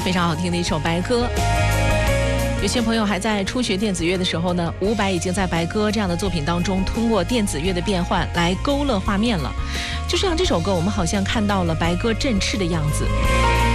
非常好听的一首白歌。有些朋友还在初学电子乐的时候呢，伍佰已经在白歌这样的作品当中，通过电子乐的变换来勾勒画面了。就像这首歌，我们好像看到了白歌振翅的样子。